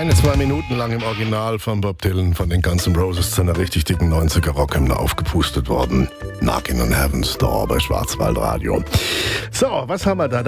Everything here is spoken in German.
Eine 2 Minuten lang im Original von Bob Dylan von den Guns N' Roses zu einer richtig dicken 90er-Rockhymne aufgepustet worden. Knockin' on Heaven's Door bei Schwarzwaldradio. So, was haben wir da?